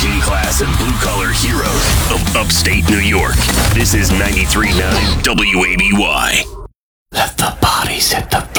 working class and blue-collar heroes of upstate New York. This is 93.9 WABY. Let the bodies hit the